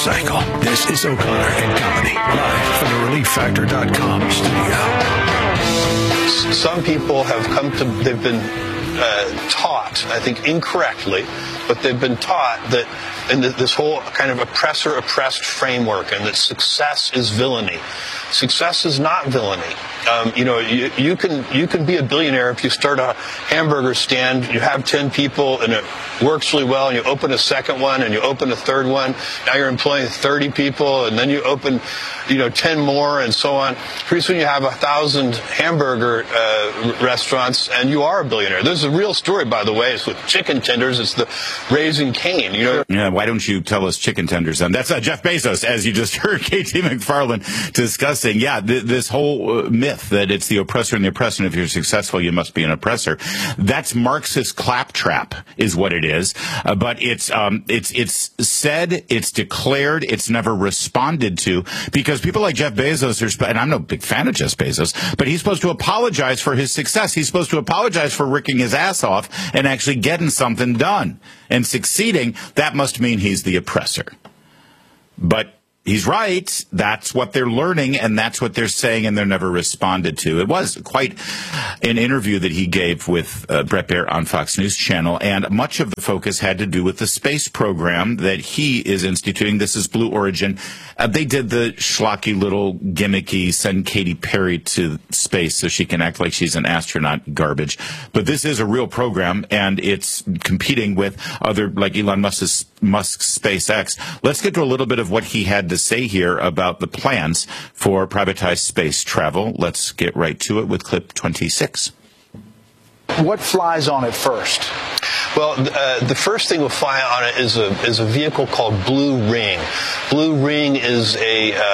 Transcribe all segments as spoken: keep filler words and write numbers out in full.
cycle. This is O'Connor and Company, live from the relief factor dot com studio. Some people have come to, they've been uh, taught, I think incorrectly, but they've been taught that in this whole kind of oppressor-oppressed framework, and that success is villainy. Success is not villainy. Um, you know, you, you can you can be a billionaire if you start a hamburger stand, you have ten people, and it works really well, and you open a second one, and you open a third one. Now you're employing thirty people, and then you open, you know, ten more, and so on. Pretty soon you have a thousand hamburger uh, restaurants, and you are a billionaire. There's a real story, by the way. It's with chicken tenders. It's the Raising Cane. You know. Yeah. Why don't you tell us chicken tenders? Um, that's uh, Jeff Bezos, as you just heard K T McFarland discussing. Yeah, th- this whole uh, myth that it's the oppressor and the oppressed, and if you're successful, you must be an oppressor. That's Marxist claptrap, is what it is. Uh, but it's um, it's it's said, it's declared, it's never responded to, because people like Jeff Bezos are, and I'm no big fan of Jeff Bezos, but he's supposed to apologize for his success. He's supposed to apologize for working his ass off and actually getting something done and succeeding. That must mean he's the oppressor. But he's right. That's what they're learning, and that's what they're saying, and they're never responded to. It was quite an interview that he gave with uh, Bret Baier on Fox News Channel, and much of the focus had to do with the space program that he is instituting. This is Blue Origin. Uh, they did the schlocky little gimmicky send Katy Perry to space so she can act like she's an astronaut garbage. But this is a real program, and it's competing with other, like Elon Musk's, Musk's SpaceX. Let's get to a little bit of what he had to say here about the plans for privatized space travel. Let's get right to it with clip twenty-six. What flies on it first? Well, uh, the first thing we'll fly on it is a is a vehicle called Blue Ring. Blue Ring is a uh,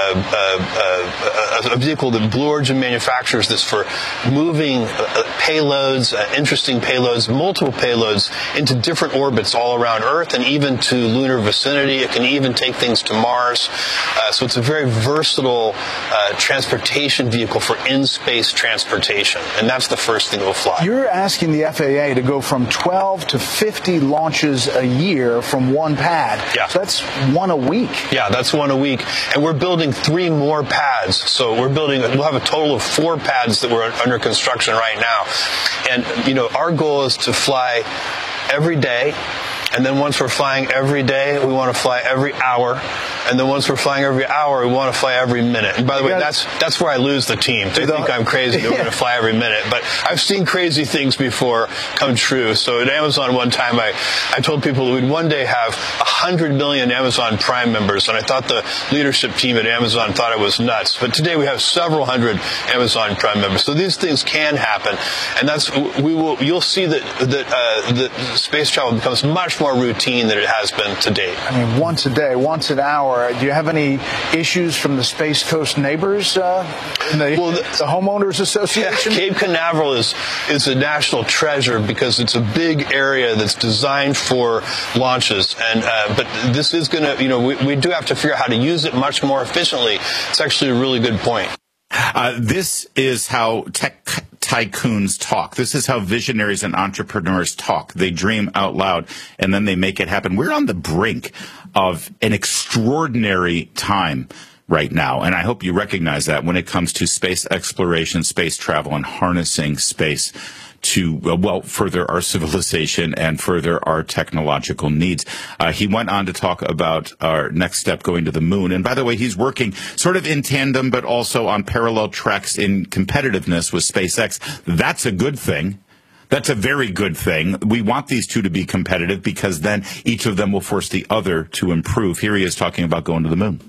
uh, uh, a vehicle that Blue Origin manufactures that's for moving uh, payloads, uh, interesting payloads, multiple payloads into different orbits all around Earth and even to lunar vicinity. It can even take things to Mars. Uh, so it's a very versatile uh, transportation vehicle for in-space transportation, and that's the first thing we'll fly. You're asking the F A A to go from twelve to fifty launches a year from one pad. Yeah. So that's one a week. Yeah, that's one a week. And we're building three more pads. So we're building, we'll have a total of four pads that we're under construction right now. And, you know, our goal is to fly every day. And then once we're flying every day, we want to fly every hour. And then once we're flying every hour, we want to fly every minute. And by the way, that's that's where I lose the team. They think I'm crazy that we're going to fly every minute. But I've seen crazy things before come true. So at Amazon one time, I, I told people that we'd one day have one hundred million Amazon Prime members. And I thought the leadership team at Amazon thought it was nuts. But today we have several hundred Amazon Prime members. So these things can happen. And that's we will you'll see that, that, uh, that space travel becomes much more routine than it has been to date. I mean, once a day, once an hour. Do you have any issues from the Space Coast neighbors uh, in the, well, the, the Homeowners Association? Yeah, Cape Canaveral is, is a national treasure because it's a big area that's designed for launches. And uh, but this is going to, you know, we, we do have to figure out how to use it much more efficiently. It's actually a really good point. Uh, this is how tech tycoons talk. This is how visionaries and entrepreneurs talk. They dream out loud, and then they make it happen. We're on the brink of an extraordinary time right now, and I hope you recognize that when it comes to space exploration, space travel, and harnessing space to, uh, well, further our civilization and further our technological needs. Uh, he went on to talk about our next step, going to the moon. And by the way, he's working sort of in tandem, but also on parallel tracks in competitiveness with SpaceX. That's a good thing. That's a very good thing. We want these two to be competitive because then each of them will force the other to improve. Here he is talking about going to the moon.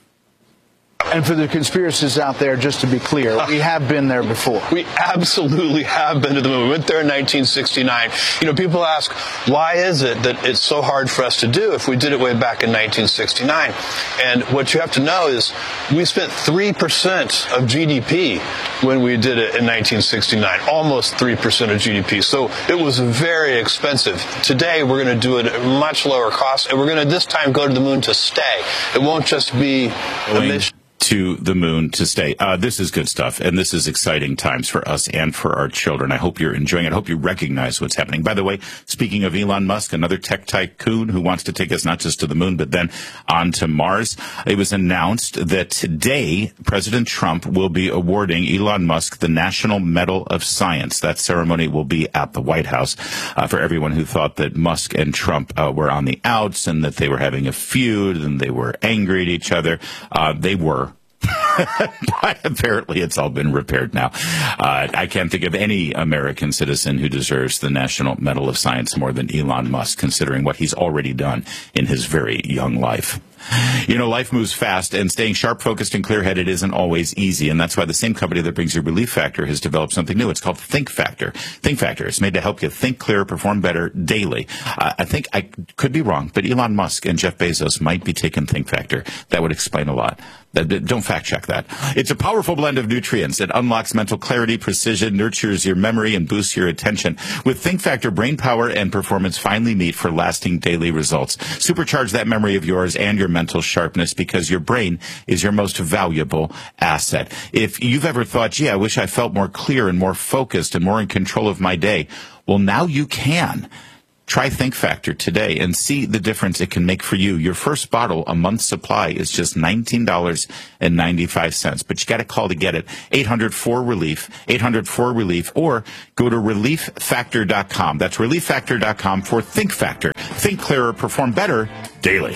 And for the conspiracists out there, just to be clear, we have been there before. We absolutely have been to the moon. We went there in nineteen sixty-nine. You know, people ask, why is it that it's so hard for us to do if we did it way back in nineteen sixty-nine? And what you have to know is we spent three percent of G D P when we did it in nineteen sixty-nine, almost three percent of G D P. So it was very expensive. Today, we're going to do it at much lower cost, and we're going to this time go to the moon to stay. It won't just be a mission. to the moon to stay. Uh, this is good stuff, and this is exciting times for us and for our children. I hope you're enjoying it. I hope you recognize what's happening. By the way, speaking of Elon Musk, another tech tycoon who wants to take us not just to the moon, but then on to Mars, it was announced that today President Trump will be awarding Elon Musk the National Medal of Science. That ceremony will be at the White House. Uh, for everyone who thought that Musk and Trump uh, were on the outs and that they were having a feud and they were angry at each other, uh, they were. But apparently it's all been repaired now. Uh, I can't think of any American citizen who deserves the National Medal of Science more than Elon Musk, considering what he's already done in his very young life. You know, life moves fast, and staying sharp, focused, and clear-headed isn't always easy, and that's why the same company that brings you Relief Factor has developed something new. It's called Think Factor. Think Factor is made to help you think clearer, perform better daily. Uh, I think I could be wrong, but Elon Musk and Jeff Bezos might be taking Think Factor. That would explain a lot. Don't fact check that. It's a powerful blend of nutrients that unlocks mental clarity, precision, nurtures your memory, and boosts your attention. With Think Factor, brain power and performance finally meet for lasting daily results. Supercharge that memory of yours and your mental sharpness, because your brain is your most valuable asset. If you've ever thought, gee, I wish I felt more clear and more focused and more in control of my day, well, now you can. Try Think Factor today and see the difference it can make for you. Your first bottle, a month's supply, is just nineteen dollars and ninety-five cents. But you got to call to get it. eight hundred four relief, eight hundred four relief, or go to relief factor dot com. That's relief factor dot com for Think Factor. Think clearer, perform better daily.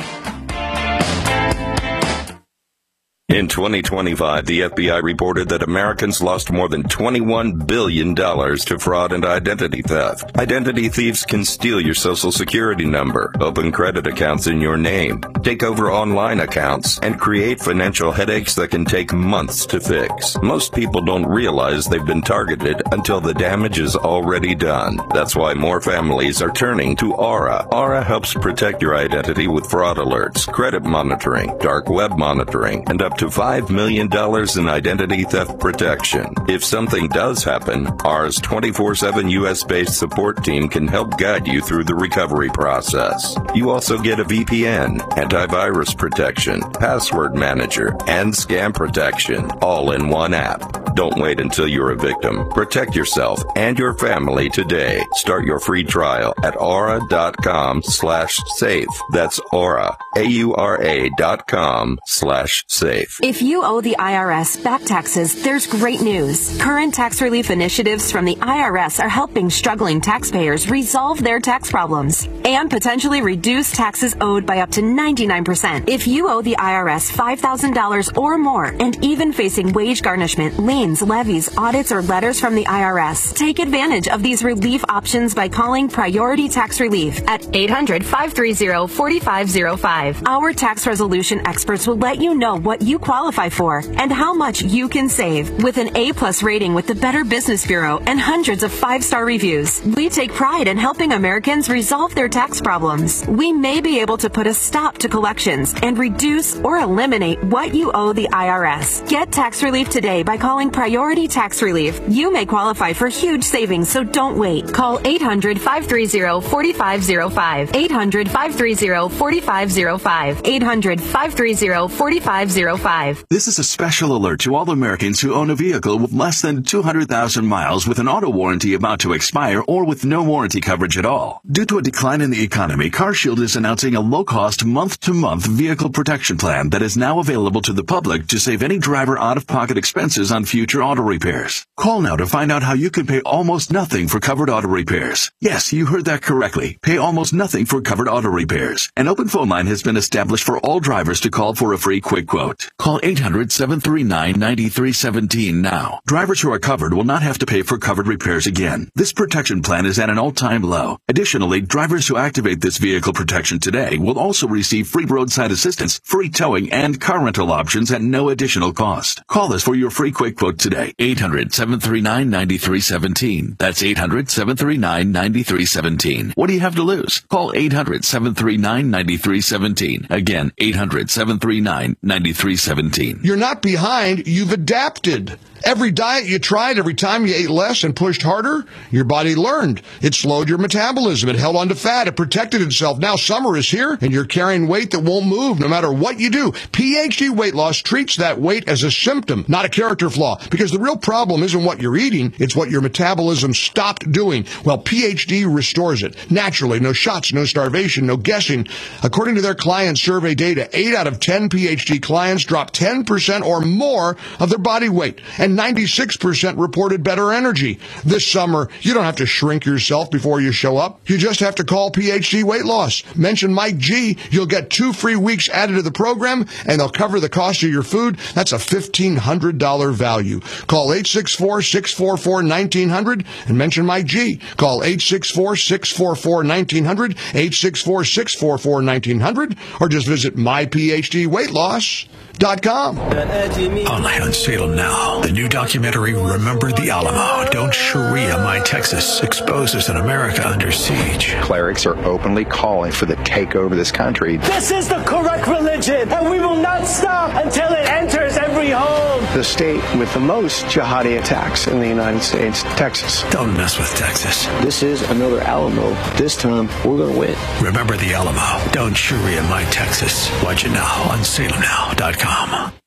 In twenty twenty-five, the F B I reported that Americans lost more than twenty-one billion dollars to fraud and identity theft. Identity thieves can steal your social security number, open credit accounts in your name, take over online accounts, and create financial headaches that can take months to fix. Most people don't realize they've been targeted until the damage is already done. That's why more families are turning to Aura. Aura helps protect your identity with fraud alerts, credit monitoring, dark web monitoring, and up to five million dollars in identity theft protection. If something does happen, Aura's twenty-four seven U S-based support team can help guide you through the recovery process. You also get a V P N, antivirus protection, password manager, and scam protection, all in one app. Don't wait until you're a victim. Protect yourself and your family today. Start your free trial at aura.com slash safe. That's Aura, A U R A dot com slash safe. If you owe the I R S back taxes, there's great news. Current tax relief initiatives from the I R S are helping struggling taxpayers resolve their tax problems and potentially reduce taxes owed by up to ninety-nine percent. If you owe the I R S five thousand dollars or more and even facing wage garnishment, liens, levies, audits, or letters from the I R S, take advantage of these relief options by calling Priority Tax Relief at eight hundred, five three zero, four five zero five. Our tax resolution experts will let you know what you qualify for and how much you can save. With an A-plus rating with the Better Business Bureau and hundreds of five-star reviews, we take pride in helping Americans resolve their tax problems. We may be able to put a stop to collections and reduce or eliminate what you owe the I R S. Get tax relief today by calling Priority Tax Relief. You may qualify for huge savings, so don't wait. Call eight hundred, five three zero, four five zero five. eight hundred, five three zero, four five zero five. eight hundred, five three zero, four five zero five. This is a special alert to all Americans who own a vehicle with less than two hundred thousand miles with an auto warranty about to expire or with no warranty coverage at all. Due to a decline in the economy, CarShield is announcing a low-cost month-to-month vehicle protection plan that is now available to the public to save any driver out-of-pocket expenses on future auto repairs. Call now to find out how you can pay almost nothing for covered auto repairs. Yes, you heard that correctly. Pay almost nothing for covered auto repairs. An open phone line has been established for all drivers to call for a free quick quote. Call eight hundred, seven three nine, nine three one seven now. Drivers who are covered will not have to pay for covered repairs again. This protection plan is at an all-time low. Additionally, drivers who activate this vehicle protection today will also receive free roadside assistance, free towing, and car rental options at no additional cost. Call us for your free quick quote today. eight hundred, seven three nine, nine three one seven. That's eight hundred, seven three nine, nine three one seven. What do you have to lose? Call eight hundred, seven three nine, nine three one seven. Again, eight hundred, seven three nine, nine three one seventeen. You're not behind, you've adapted. Every diet you tried, every time you ate less and pushed harder, your body learned. It slowed your metabolism. It held on to fat. It protected itself. Now summer is here, and you're carrying weight that won't move no matter what you do. P H D Weight Loss treats that weight as a symptom, not a character flaw, because the real problem isn't what you're eating, it's what your metabolism stopped doing. Well, P H D restores it. Naturally, no shots, no starvation, no guessing. According to their client survey data, eight out of ten P H D clients dropped ten percent or more of their body weight, and ninety-six percent reported better energy. This summer, you don't have to shrink yourself before you show up. You just have to call P H D Weight Loss. Mention Mike G. You'll get two free weeks added to the program, and they'll cover the cost of your food. That's a fifteen hundred dollars value. Call eight six four, six four four, one nine zero zero and mention Mike G. Call eight six four, six four four, one nine zero zero, eight six four, six four four, one nine zero zero, or just visit my p h d weight loss dot com. Only on Salem Now. The new documentary, Remember the Alamo. Don't Sharia My Texas, exposes an America under siege. Clerics are openly calling for the takeover of this country. This is the correct religion, and we will not stop until it enters every home. The state with the most jihadi attacks in the United States, Texas. Don't mess with Texas. This is another Alamo. This time, we're going to win. Remember the Alamo. Don't Sharia My Texas. Watch it now on salem now dot com.